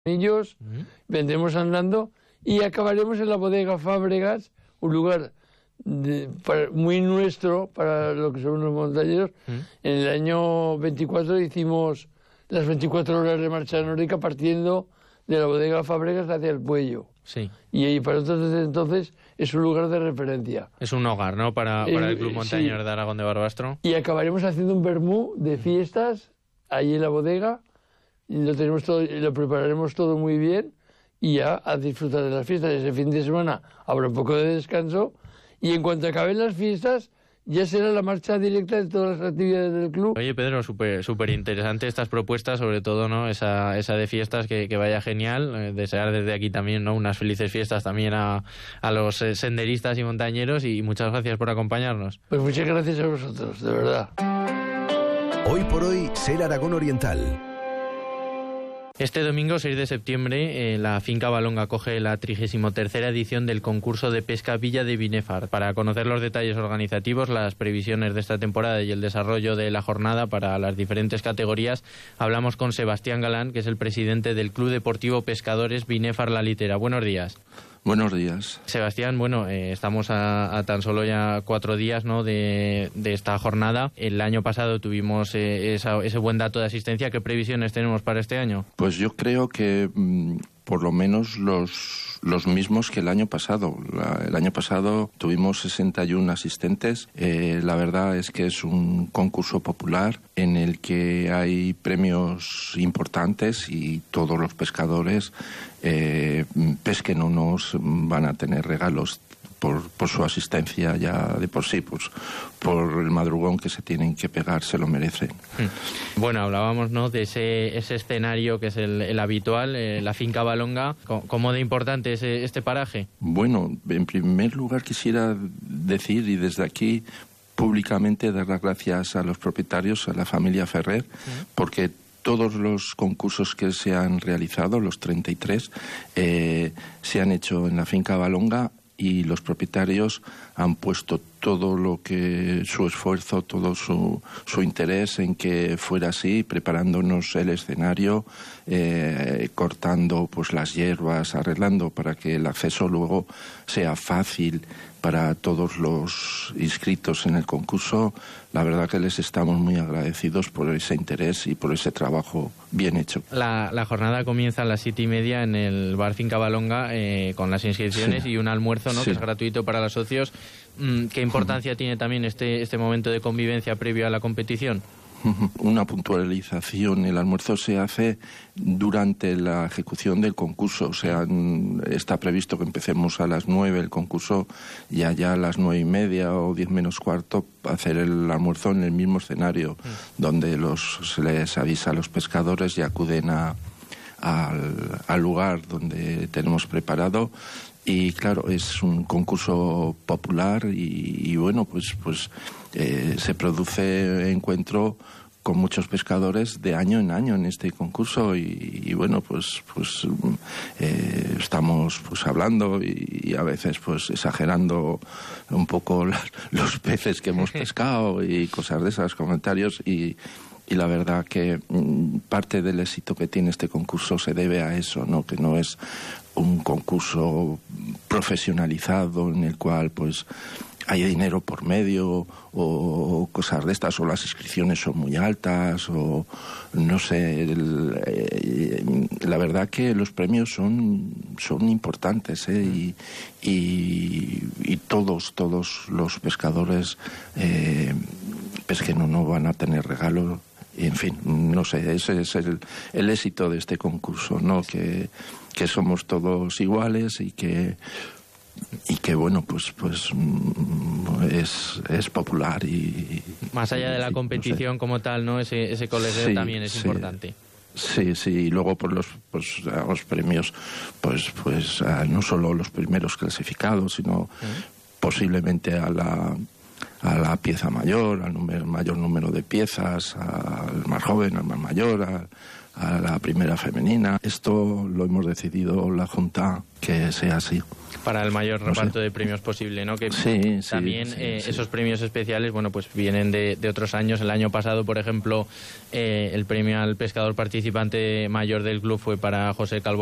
Ellos vendremos andando y acabaremos en la bodega Fábregas, un lugar muy nuestro para lo que son los montañeros. En el año 24 hicimos las 24 horas de marcha nórdica partiendo de la bodega Fábregas hacia el Puello. Sí. Y para nosotros desde entonces es un lugar de referencia. Es un hogar, ¿no? Para el Club Montañero sí. de Aragón de Barbastro. Y acabaremos haciendo un vermú de fiestas ahí en la bodega. Y lo tenemos todo, lo prepararemos todo muy bien y ya a disfrutar de las fiestas. Ese fin de semana habrá un poco de descanso y en cuanto acaben las fiestas ya será la marcha directa de todas las actividades del club. Oye, Pedro, súper interesante estas propuestas, sobre todo, ¿no? Esa de fiestas que vaya genial. Desear desde aquí también, ¿no? Unas felices fiestas también a los senderistas y montañeros, y muchas gracias por acompañarnos. Pues muchas gracias a vosotros, de verdad. Hoy por hoy, Ser Aragón Oriental. Este domingo 6 de septiembre la Finca Balonga acoge la 33ª edición del concurso de pesca Villa de Binefar. Para conocer los detalles organizativos, las previsiones de esta temporada y el desarrollo de la jornada para las diferentes categorías, hablamos con Sebastián Galán, que es el presidente del Club Deportivo Pescadores Binefar La Litera. Buenos días. Buenos días. Sebastián, bueno, estamos a tan solo ya 4 días, ¿no? de esta jornada. El año pasado tuvimos ese buen dato de asistencia. ¿Qué previsiones tenemos para este año? Pues yo creo que por lo menos los mismos que el año pasado. El año pasado tuvimos 61 asistentes. La verdad es que es un concurso popular en el que hay premios importantes y todos los pescadores, pesquen o no, van a tener regalos por su asistencia ya de por sí, pues por el madrugón que se tienen que pegar, se lo merecen. Bueno, hablábamos, ¿no? de ese escenario que es el habitual, la Finca Balonga. ¿Cómo de importante es este paraje? Bueno, en primer lugar quisiera decir, y desde aquí públicamente dar las gracias a los propietarios, a la familia Ferrer, porque todos los concursos que se han realizado, los 33, se han hecho en la Finca Balonga, y los propietarios han puesto todo lo que su esfuerzo, todo su interés en que fuera así, preparándonos el escenario, cortando pues las hierbas, arreglando para que el acceso luego sea fácil para todos los inscritos en el concurso. La verdad que les estamos muy agradecidos por ese interés y por ese trabajo bien hecho. La jornada comienza a las 7:30 en el bar Finca Balonga, con las inscripciones y un almuerzo, ¿no? Sí. Que es gratuito para los socios. ¿Qué importancia tiene también este momento de convivencia previo a la competición? Una puntualización. El almuerzo se hace durante la ejecución del concurso, o sea, está previsto que empecemos a las 9 el concurso y allá a las 9:30 o 10 menos cuarto hacer el almuerzo en el mismo escenario, donde se les avisa a los pescadores y acuden al lugar donde tenemos preparado. Y claro, es un concurso popular y bueno, pues se produce encuentro con muchos pescadores de año en año en este concurso y bueno, pues estamos pues hablando y a veces pues exagerando un poco los peces que hemos pescado y cosas de esos comentarios y la verdad que parte del éxito que tiene este concurso se debe a eso, ¿no? Que no es un concurso profesionalizado en el cual pues hay dinero por medio o cosas de estas, o las inscripciones son muy altas o no sé. La verdad que los premios son importantes, y todos los pescadores pesquen o no van a tener regalo. Y en fin, no sé, ese es el éxito de este concurso, ¿no? Que somos todos iguales y que bueno, pues es popular y más allá de la competición, no sé, como tal, ¿no? Ese colegio también es importante. Sí, y luego por los premios, pues no solo los primeros clasificados, sino posiblemente a la pieza mayor, al mayor número de piezas, al más joven, al más mayor, a la primera femenina. Esto lo hemos decidido la Junta que sea así. Para el mayor reparto de premios posible, ¿no? Que también esos premios especiales, bueno, pues vienen de otros años. El año pasado, por ejemplo, el premio al pescador participante mayor del club fue para José Calvo